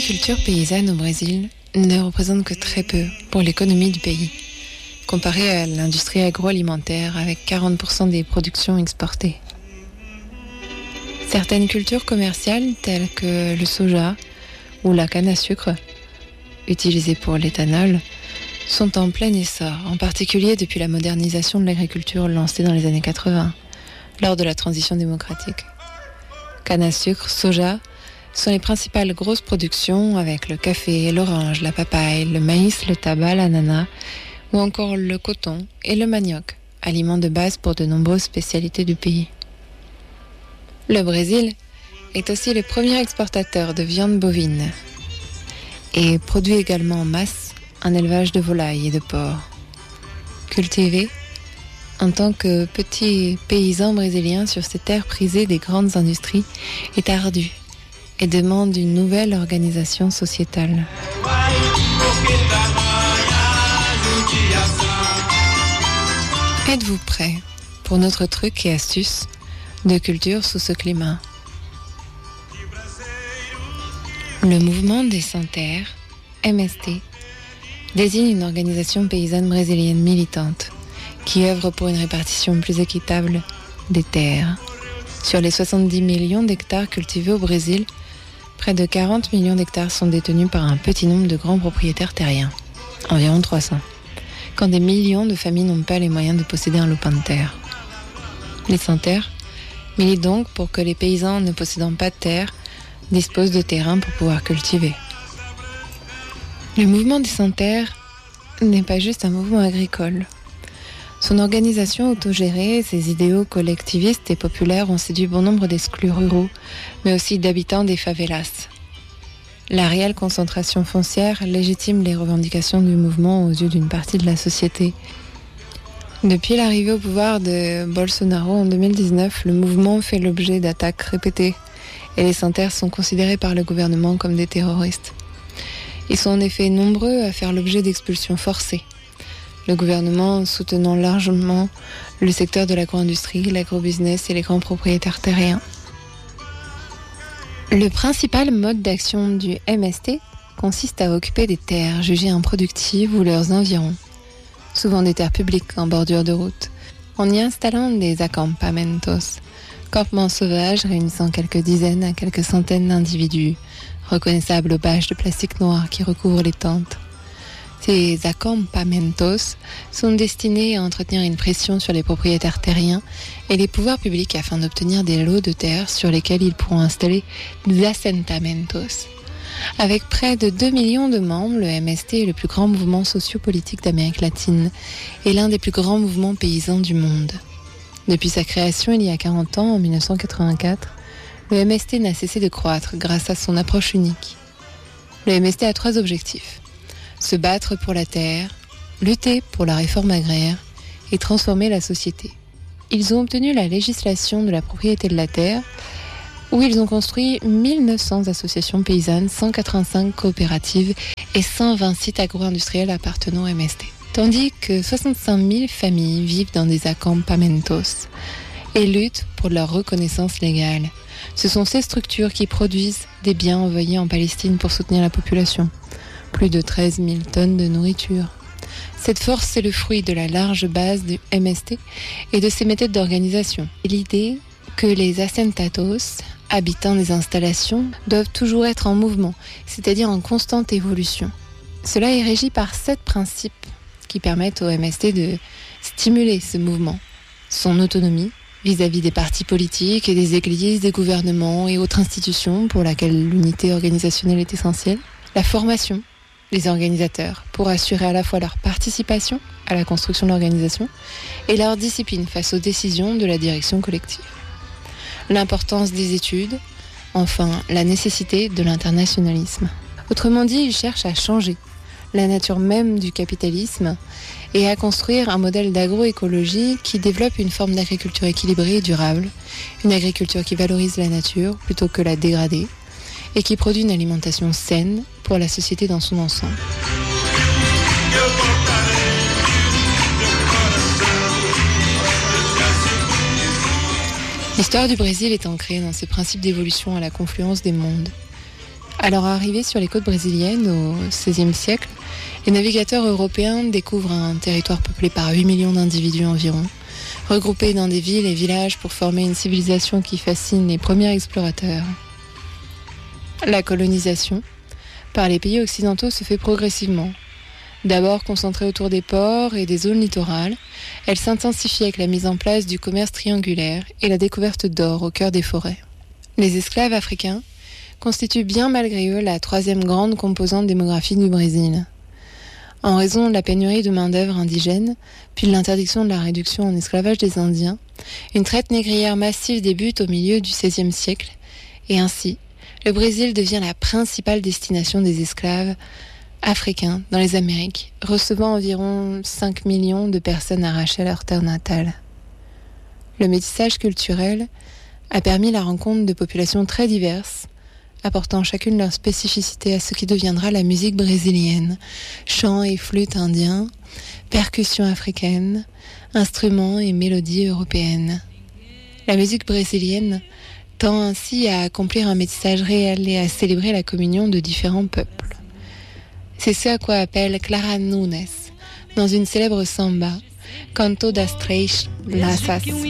l'agriculture paysanne au Brésil ne représente que très peu pour l'économie du pays, comparée à l'industrie agroalimentaire avec 40% des productions exportées. Certaines cultures commerciales telles que le soja ou la canne à sucre, utilisée pour l'éthanol, sont en plein essor, en particulier depuis la modernisation de l'agriculture lancée dans les années 80, lors de la transition démocratique. Canne à sucre, soja sont les principales grosses productions avec le café, l'orange, la papaye, le maïs, le tabac, l'ananas ou encore le coton et le manioc, aliments de base pour de nombreuses spécialités du pays. Le Brésil est aussi le premier exportateur de viande bovine et produit également en masse un élevage de volailles et de porcs. Cultivé en tant que petit paysan brésilien sur ces terres prisées des grandes industries est ardu et demande une nouvelle organisation sociétale. Êtes-vous prêts pour notre truc et astuce de culture sous ce climat? Le mouvement des sans-terres, MST, désigne une organisation paysanne brésilienne militante qui œuvre pour une répartition plus équitable des terres. Sur les 70 millions d'hectares cultivés au Brésil, près de 40 millions d'hectares sont détenus par un petit nombre de grands propriétaires terriens, environ 300, quand des millions de familles n'ont pas les moyens de posséder un lopin de terre. Les sans-terres militent donc pour que les paysans ne possédant pas de terre disposent de terrain pour pouvoir cultiver. Le mouvement des sans-terres n'est pas juste un mouvement agricole. Son organisation autogérée et ses idéaux collectivistes et populaires ont séduit bon nombre d'exclus ruraux, mais aussi d'habitants des favelas. La réelle concentration foncière légitime les revendications du mouvement aux yeux d'une partie de la société. Depuis l'arrivée au pouvoir de Bolsonaro en 2019, le mouvement fait l'objet d'attaques répétées et les sans-terres sont considérés par le gouvernement comme des terroristes. Ils sont en effet nombreux à faire l'objet d'expulsions forcées, le gouvernement soutenant largement le secteur de l'agro-industrie, l'agro-business et les grands propriétaires terriens. Le principal mode d'action du MST consiste à occuper des terres jugées improductives ou leurs environs, souvent des terres publiques en bordure de route, en y installant des acampamentos, campements sauvages réunissant quelques dizaines à quelques centaines d'individus, reconnaissables aux bâches de plastique noir qui recouvrent les tentes. Ces acampamentos sont destinés à entretenir une pression sur les propriétaires terriens et les pouvoirs publics afin d'obtenir des lots de terre sur lesquels ils pourront installer des assentamentos. Avec près de 2 millions de membres, le MST est le plus grand mouvement socio-politique d'Amérique latine et l'un des plus grands mouvements paysans du monde. Depuis sa création il y a 40 ans, en 1984, le MST n'a cessé de croître grâce à son approche unique. Le MST a 3 objectifs: se battre pour la terre, lutter pour la réforme agraire et transformer la société. Ils ont obtenu la législation de la propriété de la terre, où ils ont construit 1900 associations paysannes, 185 coopératives et 120 sites agro-industriels appartenant au MST. Tandis que 65 000 familles vivent dans des acampamentos et luttent pour leur reconnaissance légale. Ce sont ces structures qui produisent des biens envoyés en Palestine pour soutenir la population. Plus de 13 000 tonnes de nourriture. Cette force est le fruit de la large base du MST et de ses méthodes d'organisation. L'idée que les assentados, habitants des installations, doivent toujours être en mouvement, c'est-à-dire en constante évolution. Cela est régi par 7 principes qui permettent au MST de stimuler ce mouvement. Son autonomie vis-à-vis des partis politiques et des églises, des gouvernements et autres institutions pour laquelle l'unité organisationnelle est essentielle. La formation des organisateurs pour assurer à la fois leur participation à la construction de l'organisation et leur discipline face aux décisions de la direction collective. L'importance des études, enfin la nécessité de l'internationalisme. Autrement dit, ils cherchent à changer la nature même du capitalisme et à construire un modèle d'agroécologie qui développe une forme d'agriculture équilibrée et durable, une agriculture qui valorise la nature plutôt que la dégrader et qui produit une alimentation saine pour la société dans son ensemble. L'histoire du Brésil est ancrée dans ses principes d'évolution à la confluence des mondes. À leur arrivée sur les côtes brésiliennes au XVIe siècle, les navigateurs européens découvrent un territoire peuplé par 8 millions d'individus environ, regroupés dans des villes et villages pour former une civilisation qui fascine les premiers explorateurs. La colonisation par les pays occidentaux se fait progressivement. D'abord concentrée autour des ports et des zones littorales, elle s'intensifie avec la mise en place du commerce triangulaire et la découverte d'or au cœur des forêts. Les esclaves africains constituent bien malgré eux la troisième grande composante démographique du Brésil. En raison de la pénurie de main-d'œuvre indigène, puis de l'interdiction de la réduction en esclavage des Indiens, une traite négrière massive débute au milieu du XVIe siècle, et ainsi, le Brésil devient la principale destination des esclaves africains dans les Amériques, recevant environ 5 millions de personnes arrachées à leur terre natale. Le métissage culturel a permis la rencontre de populations très diverses, apportant chacune leur spécificité à ce qui deviendra la musique brésilienne, chants et flûtes indiens, percussions africaines, instruments et mélodies européennes. La musique brésilienne tend ainsi à accomplir un métissage réel et à célébrer la communion de différents peuples. C'est ce à quoi appelle Clara Nunes, dans une célèbre samba, Canto das Três Laças.